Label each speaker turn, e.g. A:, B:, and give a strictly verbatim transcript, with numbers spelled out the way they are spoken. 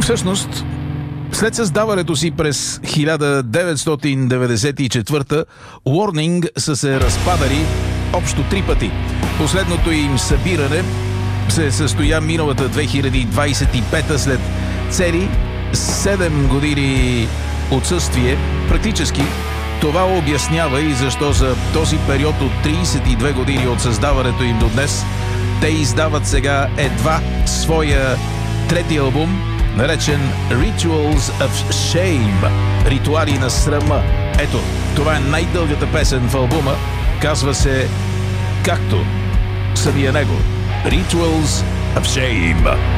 A: Всъщност, след създаването си през хиляда деветстотин деветдесет и четвърта, Warning са се разпадали общо три пъти. Последното им събиране се състоя миналата две хиляди двадесет и пета след цели седем години отсъствие. Практически това обяснява и защо за този период от тридесет и две години от създаването им до днес те издават сега едва своя трети албум, наречен Rituals of Shame, ритуали на срама. Ето, това е най-дългата песен в албума, казва се както самия него, Rituals of Shame.